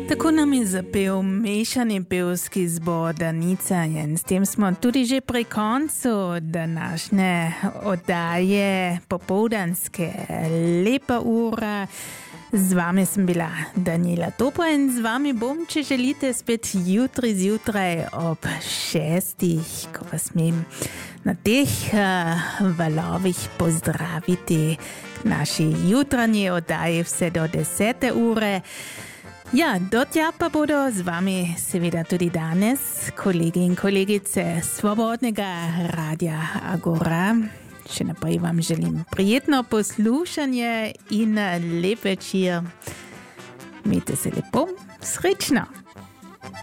Tako nam je zapel mešani pevski zbor Danica in s tem smo tudi že pri koncu današnje oddaje popoldanske Lepa ura. Z vami sem bila Daniela Topo in z vami bom, če želite, spet jutri zjutraj ob 6, ko vas smem na teh valovih pozdraviti naši jutranji oddaji vse do 10. ure. Ja, do tja pa bodo z vami seveda tudi danes kolegi in kolegice Svobodnega Radia Agora. Še naprej vam želim prijetno poslušanje in lep večer. Imejte se lepo, srečno!